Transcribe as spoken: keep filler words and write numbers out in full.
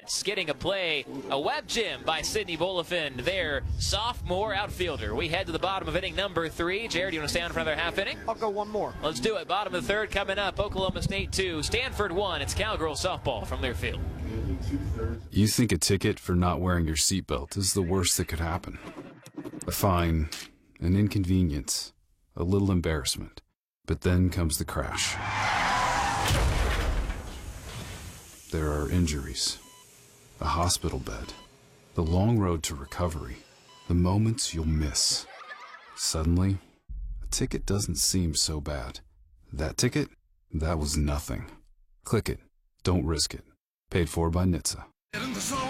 Jets getting a play, a web gem by Sidney Bolifin, their sophomore outfielder. We head to the bottom of inning number three. Jared, do you want to stay on for another half inning? I'll go one more. Let's do it. Bottom of the third coming up. Oklahoma State two, Stanford one. It's Cowgirls softball from their field. You think a ticket for not wearing your seatbelt is the worst that could happen. A fine, an inconvenience, a little embarrassment. But then comes the crash. There are injuries, a hospital bed, the long road to recovery, the moments you'll miss. Suddenly, a ticket doesn't seem so bad. That ticket? That was nothing. Click it. Don't risk it. Paid for by N H T S A.